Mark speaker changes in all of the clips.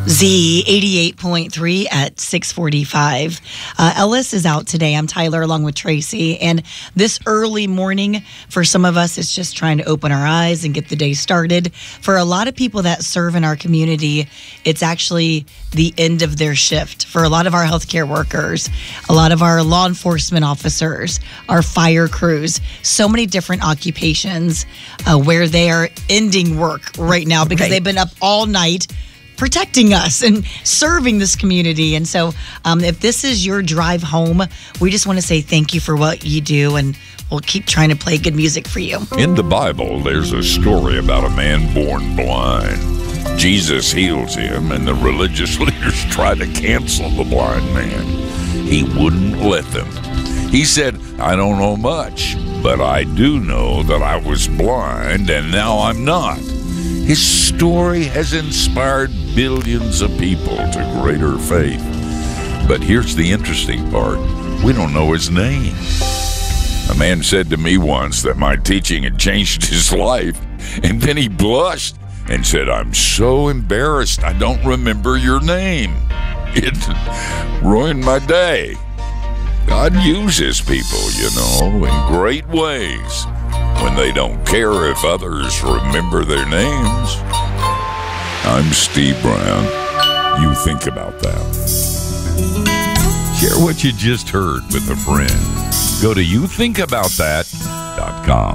Speaker 1: Z 88.3 at 645. Ellis is out today. I'm Tyler along with Tracy. And this early morning, for some of us, it's just trying to open our eyes and get the day started. For a lot of people that serve in our community, it's actually the end of their shift. For a lot of our healthcare workers, a lot of our law enforcement officers, our fire crews, so many different occupations where they are ending work right now because they've been up all night protecting us and serving this community. And so if this is your drive home, we just want to say thank you for what you do, and we'll keep trying to play good music for you.
Speaker 2: In the Bible, there's a story about a man born blind. Jesus heals him, and the religious leaders try to cancel the blind man. He wouldn't let them. He said, "I don't know much, but I do know that I was blind, and now I'm not." His story has inspired billions of people to greater faith. But here's the interesting part. We don't know his name. A man said to me once that my teaching had changed his life, and then he blushed and said, "I'm so embarrassed I don't remember your name." It ruined my day. God uses people, in great ways when they don't care if others remember their names. I'm Steve Brown. You think about that. Share what you just heard with a friend. Go to youthinkaboutthat.com.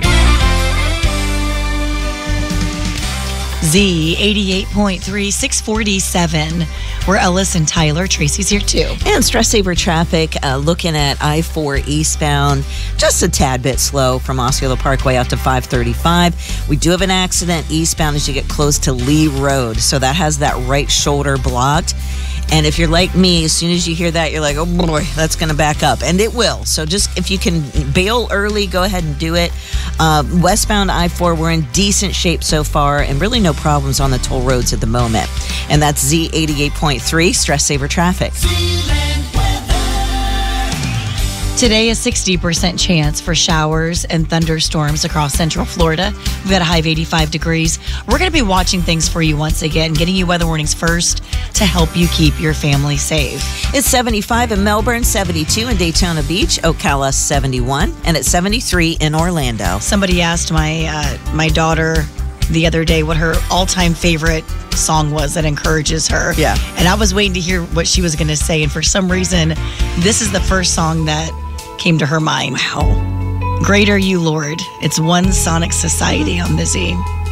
Speaker 1: Z 88.3, 647. We're Ellis and Tyler. Tracy's here too.
Speaker 3: And stress saver traffic, looking at I-4 eastbound, just a tad bit slow from Osceola Parkway out to 535. We do have an accident eastbound as you get close to Lee Road, so that has that right shoulder blocked. And if you're like me, as soon as you hear that, you're like, oh boy, that's going to back up. And it will. So just if you can bail early, go ahead and do it. Westbound I-4, we're in decent shape so far, and really no problems on the toll roads at the moment. And that's Z 88.3, stress saver traffic.
Speaker 1: Today, a 60% chance for showers and thunderstorms across central Florida. We've got a high of 85 degrees. We're going to be watching things for you once again, getting you weather warnings first to help you keep your family safe.
Speaker 3: It's 75 in Melbourne, 72 in Daytona Beach, Ocala 71, and it's 73 in Orlando.
Speaker 1: Somebody asked my daughter the other day what her all-time favorite song was that encourages her.
Speaker 3: Yeah.
Speaker 1: And I was waiting to hear what she was going to say, and for some reason, this is the first song that came to her mind.
Speaker 3: Wow.
Speaker 1: Great Are You, Lord. It's One Sonic Society on the Z.